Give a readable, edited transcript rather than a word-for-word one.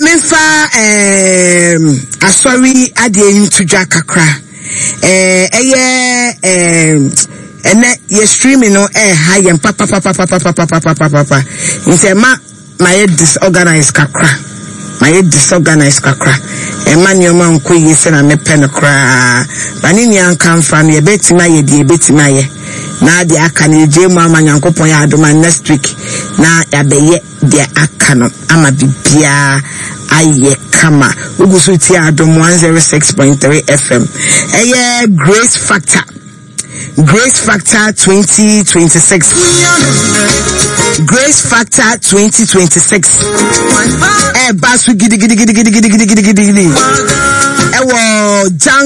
mefa asori ade into jakakra ene ye streaming no high and papa inse my disorganized kakra my disorganized kakra manu ma nko yese na me pen kra bani ni anka mfa me betima ye die betima ye na de aka na eje mu amanyankopon ya adoma next week na ya beye de aka no ama bibia aye kama ugusu ti adom 106.3 FM Grace Factor 2026 Grace Factor 2026 basu gidi